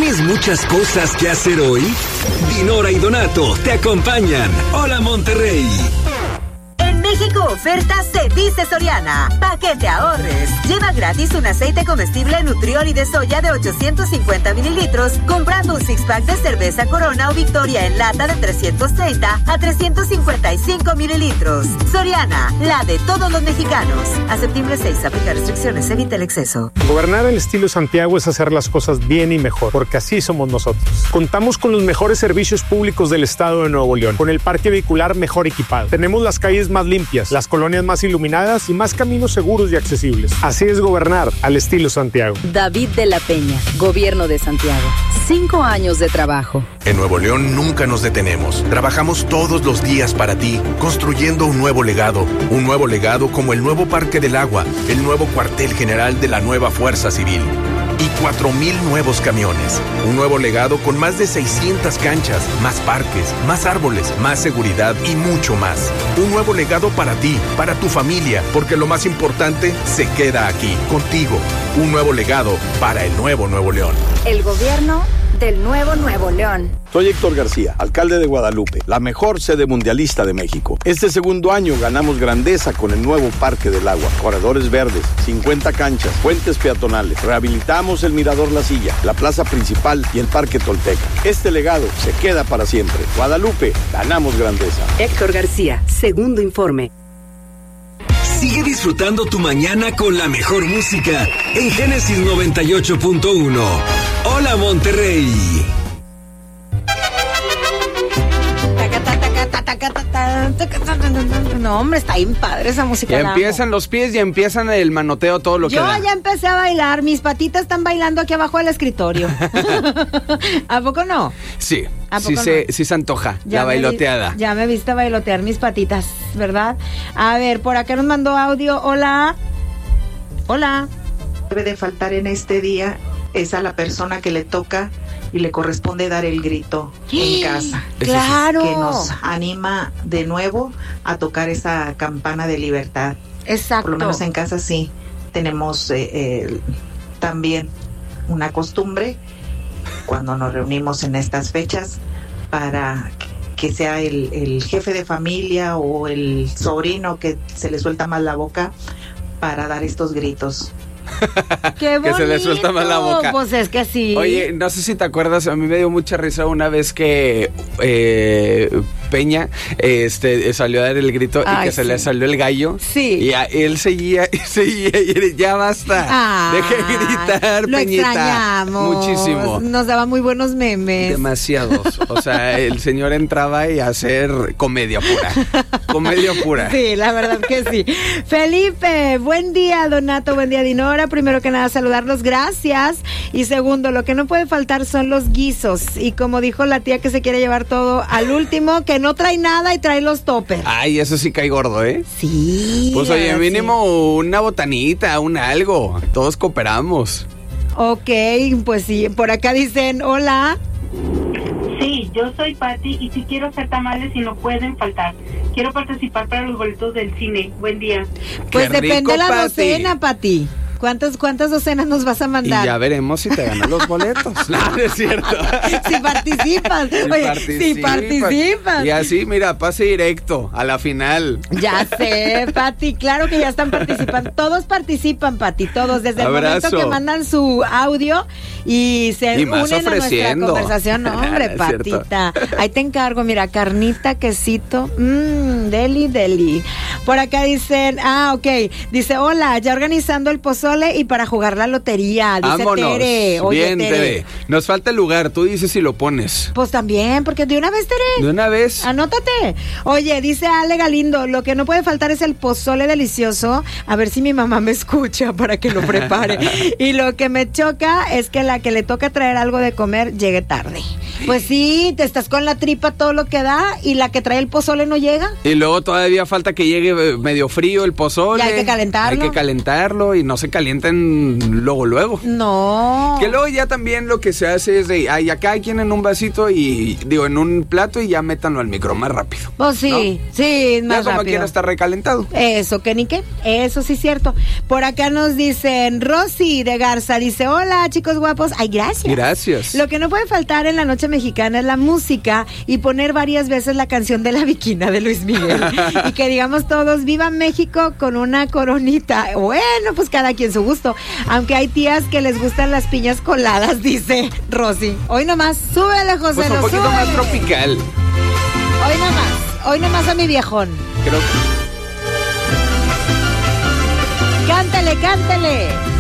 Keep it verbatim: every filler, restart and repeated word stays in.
¿Tienes muchas cosas que hacer hoy? Dinora y Donato te acompañan. Hola, Monterrey. En México oferta se dice Soriana, pa' que te ahorres. Lleva gratis un aceite comestible Nutrioli de soya de ochocientos cincuenta mililitros, comprando un six-pack de cerveza Corona o Victoria en lata de trescientos treinta a trescientos cincuenta y cinco mililitros. Soriana, la de todos los mexicanos. A septiembre seis, aplica restricciones, evita el exceso. Gobernar al estilo Santiago es hacer las cosas bien y mejor, porque así somos nosotros. Contamos con los mejores servicios públicos del estado de Nuevo León, con el parque vehicular mejor equipado. Tenemos las calles más limpias, las colonias más iluminadas y más caminos seguros y accesibles. Así es gobernar al estilo Santiago. David de la Peña, Gobierno de Santiago. Cinco años de trabajo. En Nuevo León nunca nos detenemos. Trabajamos todos los días para ti, construyendo un nuevo legado. Un nuevo legado como el nuevo Parque del Agua, el nuevo cuartel general de la nueva Fuerza Civil. Y cuatro mil nuevos camiones. Un nuevo legado con más de seiscientas canchas, más parques, más árboles, más seguridad y mucho más. Un nuevo legado para ti, para tu familia, porque lo más importante se queda aquí, contigo. Un nuevo legado para el nuevo Nuevo León. El gobierno del nuevo Nuevo León. Soy Héctor García, alcalde de Guadalupe, la mejor sede mundialista de México. Este segundo año ganamos grandeza con el nuevo Parque del Agua, corredores verdes, cincuenta canchas, puentes peatonales, rehabilitamos el Mirador La Silla, la plaza principal y el Parque Tolteca. Este legado se queda para siempre. Guadalupe, ganamos grandeza. Héctor García, segundo informe. Sigue disfrutando tu mañana con la mejor música en Génesis noventa y ocho punto uno. Hola, Monterrey. No, hombre, está bien padre esa música. Ya empiezan los pies y empiezan el manoteo, todo lo que Yo da. ya empecé a bailar, mis patitas están bailando aquí abajo del escritorio. ¿A poco no? Sí, ¿A sí, poco se, no? sí se antoja, Ya la me vi- bailoteada. ya me viste bailotear mis patitas, ¿verdad? A ver, por acá nos mandó audio. Hola. Hola. Debe de faltar en este día es a la persona que le toca y le corresponde dar el grito en casa. Claro. Que nos anima de nuevo a tocar esa campana de libertad. Exacto. Por lo menos en casa sí tenemos eh, eh, también una costumbre cuando nos reunimos en estas fechas para que sea el, el jefe de familia o el sobrino que se le suelta más la boca para dar estos gritos. ¡Qué bonito! Que se le suelta más la boca. Pues es que sí. Oye, no sé si te acuerdas, a mí me dio mucha risa una vez que eh, Peña este, salió a dar el grito Ay, y que se sí. le salió el gallo. Sí. Y a, él seguía y seguía y ya basta. Ah, Deje de gritar, lo Peñita. extrañamos. Muchísimo. Nos daba muy buenos memes. Demasiados. O sea, el señor entraba y a hacer comedia pura. Comedia pura. Sí, la verdad que sí. Felipe, buen día, Donato, buen día, Dinora. Primero que nada, saludarlos, gracias. Y segundo, lo que no puede faltar son los guisos. Y como dijo la tía que se quiere llevar todo al último, que no trae nada y trae los toppers. Ay, eso sí cae gordo, ¿eh? Sí. Pues oye, ahora mínimo una botanita, un algo. Todos cooperamos. sí. Ok, pues sí. Por acá dicen, hola. Sí, yo soy Patti y si quiero hacer tamales y no pueden faltar. Quiero participar para los boletos del cine. Buen día. Pues Qué depende rico, de la Pati. docena, Pati. ¿Cuántas, ¿Cuántas docenas nos vas a Y mandar? ya veremos si te ganan los boletos. No, no es cierto. Si participas. Si Oye, participas. si participas. Y así, mira, pase directo a la final. Ya sé, Pati, claro que ya están participando. Todos participan, Pati, todos. Desde el Abrazo. momento que mandan su audio y se Y más unen ofreciendo. a nuestra conversación. No, hombre, Es cierto. Patita. Ahí te encargo, mira, carnita, quesito. Mmm, deli, deli. Por acá dicen, ah, ok. Dice, hola, ya organizando el pozole y para jugar la lotería. Dice Vámonos. Tere. Oye, Bien, Tere. Tere. Nos falta el lugar. Tú dices si lo pones. Pues también, porque de una vez, Tere. De una vez. Anótate. Oye, dice Ale Galindo, lo que no puede faltar es el pozole delicioso. A ver si mi mamá me escucha para que lo prepare. Y lo que me choca es que la que le toca traer algo de comer llegue tarde. Pues sí, te estás con la tripa todo lo que da y la que trae el pozole no llega. Y luego todavía falta que llegue eh, medio frío el pozole. Y hay que calentarlo. Hay que calentarlo y no se calienten luego, luego. No. Que luego ya también lo que se hace es de, ay, acá quien en un vasito y, digo, en un plato y ya métanlo al micro más rápido. Pues sí, ¿no? sí, más ya como rápido. quiera está recalentado. Eso, que ni qué, eso sí es cierto. Por acá nos dicen, Rosy de Garza, dice, hola chicos guapos, ay, gracias. Gracias. Lo que no puede faltar en la noche mexicana es la música y poner varias veces la canción de la Viquina de Luis Miguel. Y que digamos todos, viva México con una coronita. Bueno, pues cada quien su gusto. Aunque hay tías que les gustan las piñas coladas, dice Rosy. Hoy nomás, súbele, José. Pues un poquito súbele. más tropical. Hoy nomás, hoy nomás a mi viejón. Creo Cántale, cántale.